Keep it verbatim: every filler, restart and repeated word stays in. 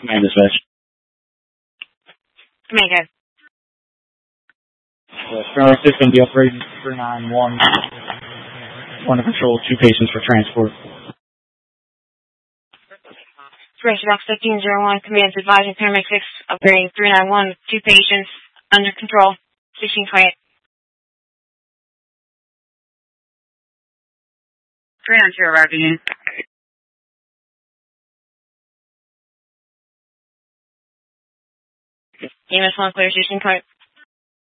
Command dispatch. Command guys. The Star system, the operating three nine one. Want to control two patients for transport. Operation Box fifteen zero one, commands advising paramedic six, upgrading three nine one, two patients, under control, sixteen twenty-eight. three nine two arriving in. E M S one clear, sixteen twenty.